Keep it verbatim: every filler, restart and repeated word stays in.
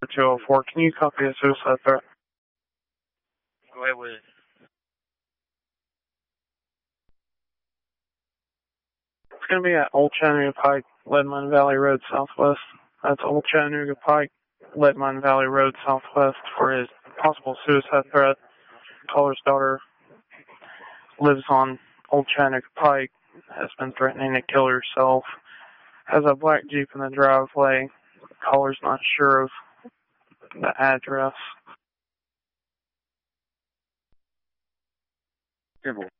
two oh four, can you copy a suicide threat? Go ahead with it. It's going to be at Old Chattanooga Pike, Leadmine Valley Road Southwest. That's Old Chattanooga Pike, Leadmine Valley Road Southwest for his possible suicide threat. Caller's daughter lives on Old Chattanooga Pike, has been threatening to kill herself, has a black Jeep in the driveway. Caller's not sure of the address. Simple.